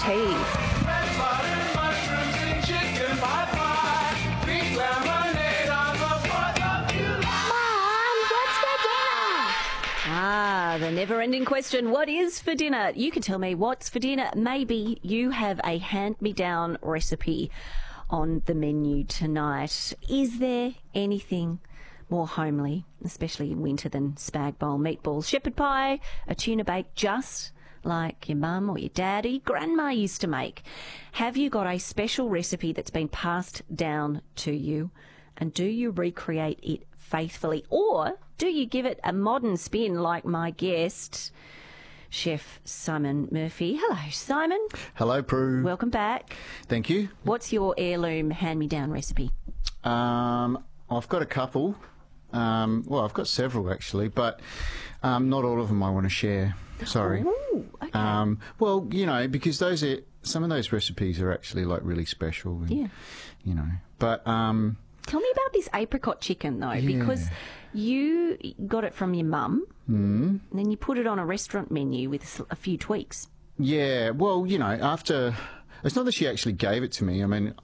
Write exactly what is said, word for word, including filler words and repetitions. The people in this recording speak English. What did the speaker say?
tea. Ah, the never-ending question, what is for dinner? You can tell me what's for dinner. Maybe you have a hand-me-down recipe on the menu tonight. Is there anything more homely, especially in winter, than spag bowl meatballs, shepherd pie, a tuna bake, just like your mum or your dad or your grandma used to make? Have you got a special recipe that's been passed down to you, and do you recreate it faithfully, or do you give it a modern spin like my guest, Chef Simon Murphy? Hello, Simon. Hello, Prue. Welcome back. Thank you. What's your heirloom hand-me-down recipe? Um, I've got a couple. Um, well, I've got several actually, but um, not all of them I want to share. Sorry. Ooh, okay. Um, well, you know, because those are some of those recipes are actually like really special. And, Yeah. You know, but um, tell me about this apricot chicken though, Yeah. because you got it from your mum, mm, and then you put it on a restaurant menu with s- a few tweaks. yeah. Well, you know, after it's not that she actually gave it to me. I mean,